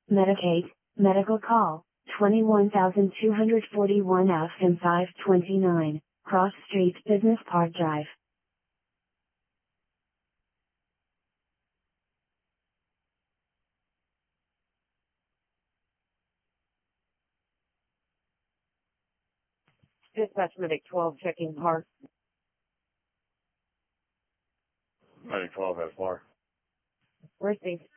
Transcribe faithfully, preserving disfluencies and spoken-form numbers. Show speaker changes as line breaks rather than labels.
Medicaid, medical call, twenty-one thousand two hundred forty-one F M five twenty-nine, Cross Street Business Park Drive.
Dispatch Medic twelve checking car.
Medic twelve has far.
Received.